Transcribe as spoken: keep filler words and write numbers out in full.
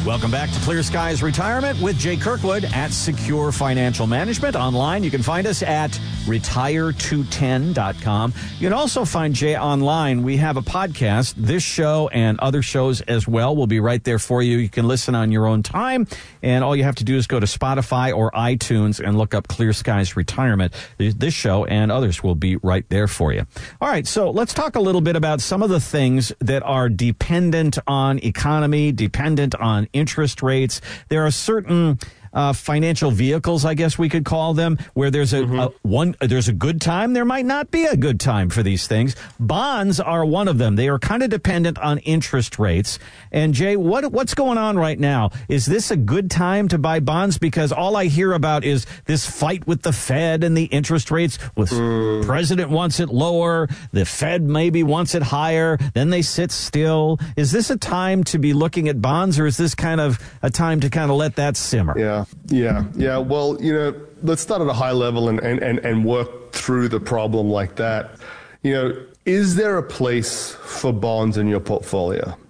Welcome back to Clear Skies Retirement with Jay Kirkwood at Secure Financial Management. Online, you can find us at retire two ten dot com. You can also find Jay online. We have a podcast. This show and other shows as well will be right there for you. You can listen on your own time, and all you have to do is go to Spotify or iTunes and look up Clear Skies Retirement. This show and others will be right there for you. All right, so let's talk a little bit about some of the things that are dependent on economy, dependent on interest rates. There are certain uh, financial vehicles, I guess we could call them, where there's a, mm-hmm. a one there's a good time. There might not be a good time for these things. Bonds are one of them. They are kind of dependent on interest rates. And Jay, what what's going on right now? Is this a good time to buy bonds? Because all I hear about is this fight with the Fed and the interest rates. With mm. President wants it lower, the Fed maybe wants it higher. Then they sit still. Is this a time to be looking at bonds, or is this kind of a time to kind of let that simmer? Yeah, yeah, yeah. Well, you know, let's start at a high level and, and, and, and work through the problem like that. You know, is there a place for bonds in your portfolio?